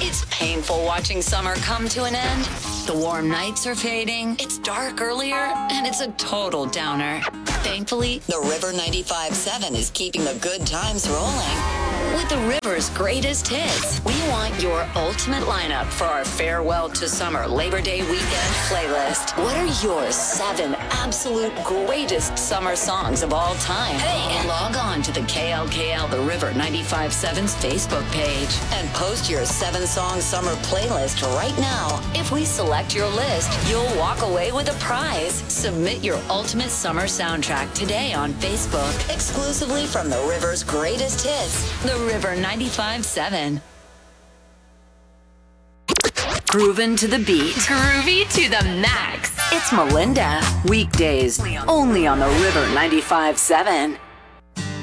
It's painful watching summer come to an end. The warm nights are fading, it's dark earlier, and it's a total downer. Thankfully, the River 95.7 is keeping the good times rolling. With the River's greatest hits, we want your ultimate lineup for our Farewell to Summer Labor Day weekend playlist. What are your 7 absolute greatest summer songs of all time? Hey, log on to the KLKL The River 95.7's Facebook page and post your 7-song summer playlist right now. If we select your list, you'll walk away with a prize. Submit your ultimate summer soundtrack today on Facebook, exclusively from the River's greatest hits. The River 95.7. Groovin' to the beat. Groovy to the max. It's Melinda. Weekdays, only on the River 95.7.